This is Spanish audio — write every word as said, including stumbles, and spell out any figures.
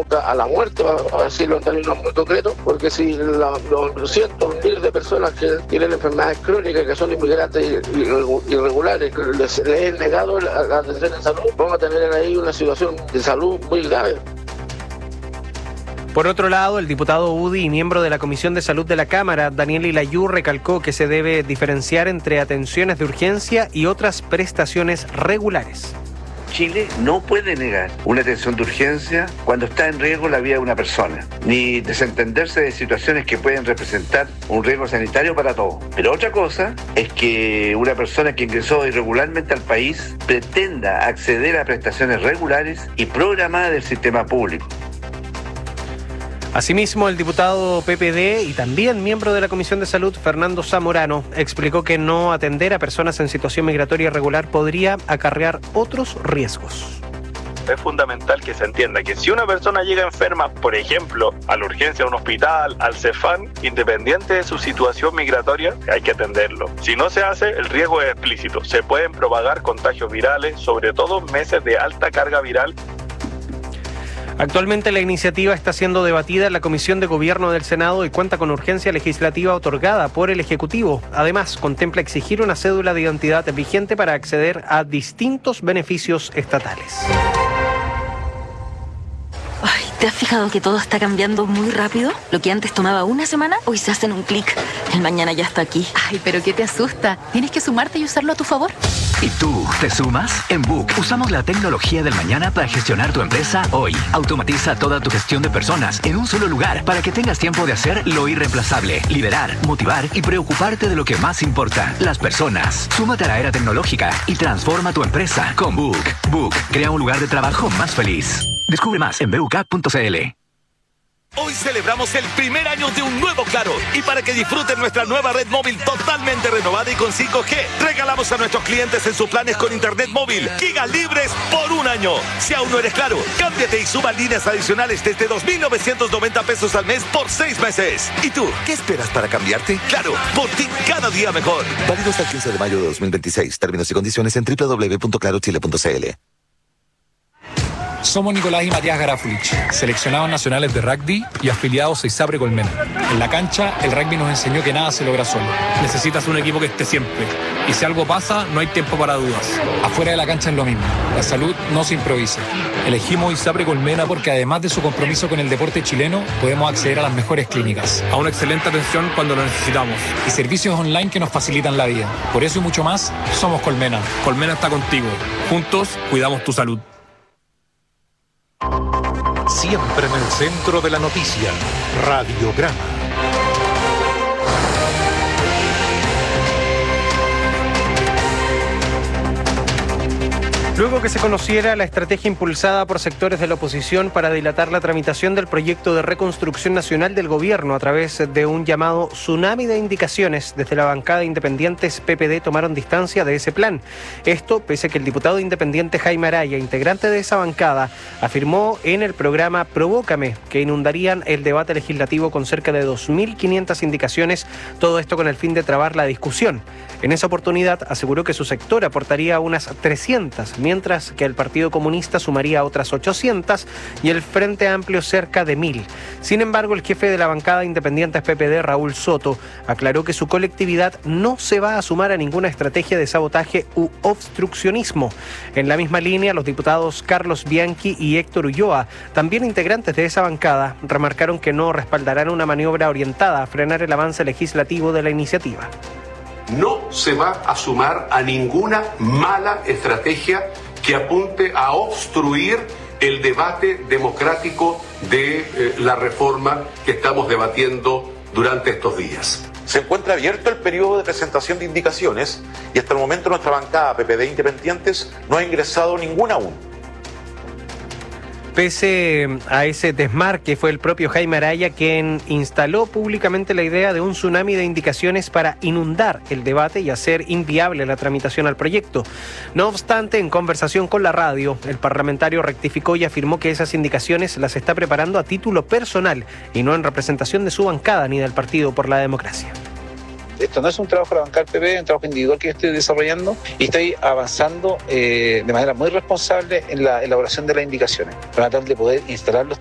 aboca a la muerte, a decirlo en términos muy concretos, porque si la, los cientos, miles de personas que tienen enfermedades crónicas, que son inmigrantes irregulares, que les, les es negado la, la atención de salud, vamos a tener ahí una situación de salud muy grave. Por otro lado, el diputado U D I y miembro de la Comisión de Salud de la Cámara, Daniel Ilayú, recalcó que se debe diferenciar entre atenciones de urgencia y otras prestaciones regulares. Chile no puede negar una atención de urgencia cuando está en riesgo la vida de una persona, ni desentenderse de situaciones que pueden representar un riesgo sanitario para todos. Pero otra cosa es que una persona que ingresó irregularmente al país pretenda acceder a prestaciones regulares y programadas del sistema público. Asimismo, el diputado P P D y también miembro de la Comisión de Salud, Fernando Zamorano, explicó que no atender a personas en situación migratoria irregular podría acarrear otros riesgos. Es fundamental que se entienda que si una persona llega enferma, por ejemplo, a la urgencia de un hospital, al CEFAM, independiente de su situación migratoria, hay que atenderlo. Si no se hace, el riesgo es explícito. Se pueden propagar contagios virales, sobre todo en meses de alta carga viral. Actualmente la iniciativa está siendo debatida en la Comisión de Gobierno del Senado y cuenta con urgencia legislativa otorgada por el Ejecutivo. Además, contempla exigir una cédula de identidad vigente para acceder a distintos beneficios estatales. Ay, ¿te has fijado que todo está cambiando muy rápido? Lo que antes tomaba una semana, hoy se hace en un clic. El mañana ya está aquí. Ay, pero ¿qué te asusta? Tienes que sumarte y usarlo a tu favor. ¿Y tú, te sumas? En Book usamos la tecnología del mañana para gestionar tu empresa hoy. Automatiza toda tu gestión de personas en un solo lugar para que tengas tiempo de hacer lo irreemplazable, liderar, motivar y preocuparte de lo que más importa, las personas. Súmate a la era tecnológica y transforma tu empresa con Book. Book crea un lugar de trabajo más feliz. Descubre más en book app punto c l. Hoy celebramos el primer año de un nuevo Claro y para que disfruten nuestra nueva red móvil totalmente renovada y con cinco G, regalamos a nuestros clientes en sus planes con internet móvil gigas libres por un año. Si aún no eres Claro, cámbiate y suma líneas adicionales desde dos mil novecientos noventa pesos al mes por seis meses. ¿Y tú, qué esperas para cambiarte? Claro, por ti cada día mejor. Válido hasta el quince de mayo de dos mil veintiséis. Términos y condiciones en doble u doble u doble u punto claro chile punto c l. Somos Nicolás y Matías Garafulich, seleccionados nacionales de rugby y afiliados a ISAPRE Colmena. En la cancha, el rugby nos enseñó que nada se logra solo. Necesitas un equipo que esté siempre. Y si algo pasa, no hay tiempo para dudas. Afuera de la cancha es lo mismo. La salud no se improvisa. Elegimos ISAPRE Colmena porque además de su compromiso con el deporte chileno, podemos acceder a las mejores clínicas, a una excelente atención cuando lo necesitamos y servicios online que nos facilitan la vida. Por eso y mucho más, somos Colmena. Colmena está contigo. Juntos, cuidamos tu salud. Siempre en el centro de la noticia, Radiograma. Luego que se conociera la estrategia impulsada por sectores de la oposición para dilatar la tramitación del proyecto de reconstrucción nacional del gobierno a través de un llamado tsunami de indicaciones, desde la bancada de independientes P P D tomaron distancia de ese plan. Esto pese a que el diputado independiente Jaime Araya, integrante de esa bancada, afirmó en el programa Provócame que inundarían el debate legislativo con cerca de dos mil quinientas indicaciones, todo esto con el fin de trabar la discusión. En esa oportunidad aseguró que su sector aportaría unas trescientas, mientras que el Partido Comunista sumaría otras ochocientas y el Frente Amplio cerca de mil. Sin embargo, el jefe de la bancada independiente P P D, Raúl Soto, aclaró que su colectividad no se va a sumar a ninguna estrategia de sabotaje u obstruccionismo. En la misma línea, los diputados Carlos Bianchi y Héctor Ulloa, también integrantes de esa bancada, remarcaron que no respaldarán una maniobra orientada a frenar el avance legislativo de la iniciativa. No se va a sumar a ninguna mala estrategia que apunte a obstruir el debate democrático de eh, la reforma que estamos debatiendo durante estos días. Se encuentra abierto el periodo de presentación de indicaciones y hasta el momento nuestra bancada P P D Independientes no ha ingresado ninguna aún. Pese a ese desmarque, fue el propio Jaime Araya quien instaló públicamente la idea de un tsunami de indicaciones para inundar el debate y hacer inviable la tramitación al proyecto. No obstante, en conversación con la radio, el parlamentario rectificó y afirmó que esas indicaciones las está preparando a título personal y no en representación de su bancada ni del Partido por la Democracia. Esto no es un trabajo de la bancada del P P D, es un trabajo individual que yo estoy desarrollando y estoy avanzando eh, de manera muy responsable en la elaboración de las indicaciones, tratando de poder instalar los